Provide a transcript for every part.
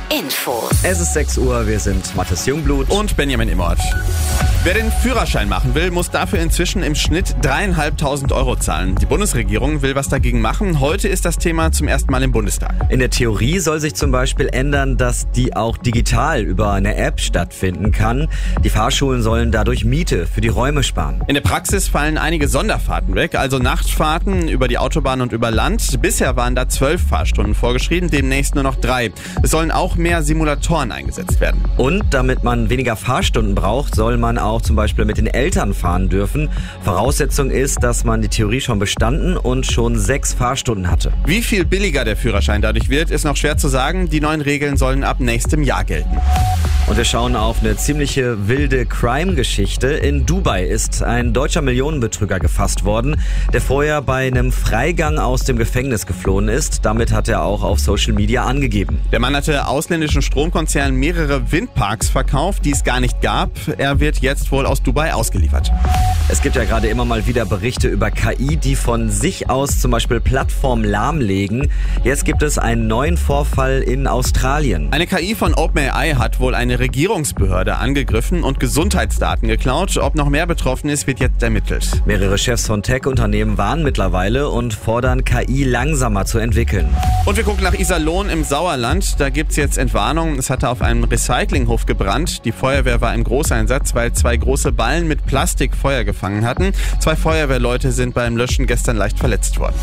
Infos. Es ist 6 Uhr, wir sind Mathis Jungblut und Benjamin Immort. Wer den Führerschein machen will, muss dafür inzwischen im Schnitt 3.500 € zahlen. Die Bundesregierung will was dagegen machen. Heute ist das Thema zum ersten Mal im Bundestag. In der Theorie soll sich zum Beispiel ändern, dass die auch digital über eine App stattfinden kann. Die Fahrschulen sollen dadurch Miete für die Räume sparen. In der Praxis fallen einige Sonderfahrten weg, also Nachtfahrten über die Autobahn und über Land. Bisher waren da 12 Fahrstunden vorgeschrieben, demnächst nur noch 3. Es sollen auch mehr Simulatoren eingesetzt werden. Und damit man weniger Fahrstunden braucht, soll man auch zum Beispiel mit den Eltern fahren dürfen. Voraussetzung ist, dass man die Theorie schon bestanden und schon 6 Fahrstunden hatte. Wie viel billiger der Führerschein dadurch wird, ist noch schwer zu sagen. Die neuen Regeln sollen ab nächstem Jahr gelten. Und wir schauen auf eine ziemliche wilde Crime-Geschichte. In Dubai ist ein deutscher Millionenbetrüger gefasst worden, der vorher bei einem Freigang aus dem Gefängnis geflohen ist. Damit hat er auch auf Social Media angegeben. Der Mann hatte ausländischen Stromkonzernen mehrere Windparks verkauft, die es gar nicht gab. Er wird jetzt wohl aus Dubai ausgeliefert. Es gibt ja gerade immer mal wieder Berichte über KI, die von sich aus zum Beispiel Plattformen lahmlegen. Jetzt gibt es einen neuen Vorfall in Australien. Eine KI von OpenAI hat wohl eine Regierungsbehörde angegriffen und Gesundheitsdaten geklaut. Ob noch mehr betroffen ist, wird jetzt ermittelt. Mehrere Chefs von Tech-Unternehmen warnen mittlerweile und fordern, KI langsamer zu entwickeln. Und wir gucken nach Iserlohn im Sauerland. Da gibt's jetzt Entwarnung. Es hatte auf einem Recyclinghof gebrannt. Die Feuerwehr war im Großeinsatz, weil 2 große Ballen mit Plastik Feuer gefangen hatten. 2 Feuerwehrleute sind beim Löschen gestern leicht verletzt worden.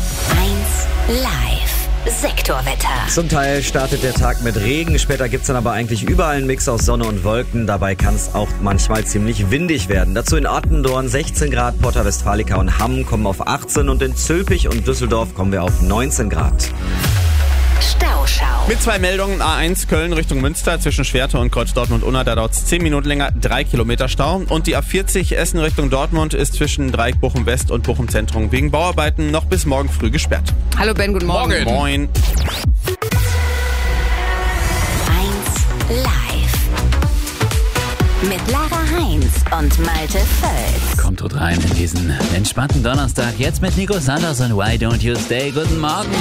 1 Live. Sektorwetter. Zum Teil startet der Tag mit Regen, später gibt's dann aber eigentlich überall einen Mix aus Sonne und Wolken. Dabei kann es auch manchmal ziemlich windig werden. Dazu in Attendorn 16 Grad, Porta Westfalica und Hamm kommen auf 18 und in Zülpich und Düsseldorf kommen wir auf 19 Grad. Stauschau. Mit 2 Meldungen. A1 Köln Richtung Münster zwischen Schwerte und Kreuz Dortmund-Unna. Da dauert es 10 Minuten länger, 3 Kilometer Stau. Und die A40 Essen Richtung Dortmund ist zwischen Dreieck Bochum West und Bochum Zentrum wegen Bauarbeiten noch bis morgen früh gesperrt. Hallo Ben, guten Morgen. Moin. 1 Live. Mit Lara Heinz und Malte Völz. Kommt gut rein in diesen entspannten Donnerstag. Jetzt mit Nico Sanders und Why Don't You Stay. Guten Morgen.